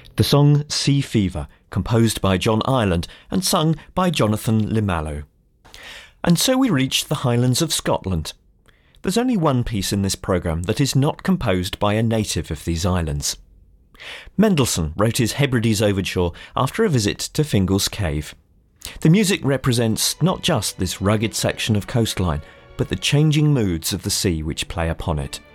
The song Sea Fever, composed by John Ireland and sung by Jonathan Limallo. And so we reached the Highlands of Scotland. There's only one piece in this programme that is not composed by a native of these islands. Mendelssohn wrote his Hebrides Overture after a visit to Fingal's Cave. The music represents not just this rugged section of coastline, but the changing moods of the sea which play upon it.